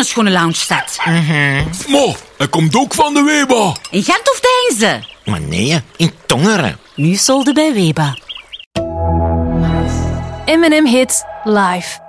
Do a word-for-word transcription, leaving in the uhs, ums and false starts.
een schone lounge staat. Mm-hmm. Maar, hij komt ook van de Weba. In Gent of Deinze? Maar nee, in Tongeren. Nu solde bij Weba. M en M Hits live.